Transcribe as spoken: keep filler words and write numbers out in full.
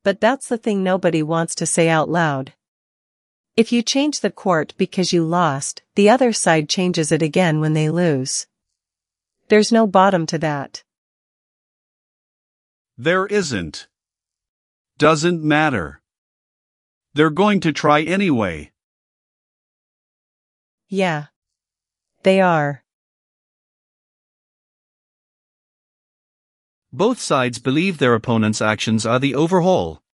but that's the thing nobody wants to say out loud. If you change the court because you lost, the other side changes it again when they lose. There's no bottom to that. There isn't. Doesn't matter. They're going to try anyway. Yeah. They are. Both sides believe their opponent's actions are the overhaul.